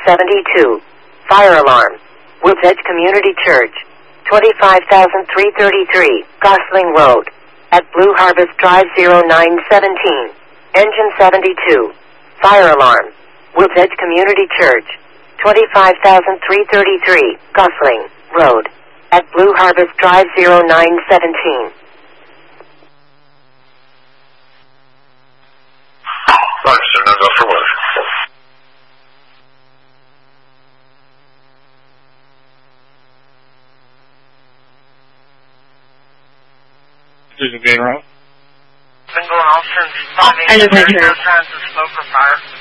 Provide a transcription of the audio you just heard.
72. Fire alarm. Woods Edge Community Church. 25,333. Gosling Road. At Blue Harvest Drive 0917. Engine 72. Fire alarm. Woods Edge Community Church. 25,333. Gosling Road. At Blue Harvest Drive 0917. Roger, now go for work. Susan Gay Road. Single Austin, 5 I just made sure. Signs of smoke or fire.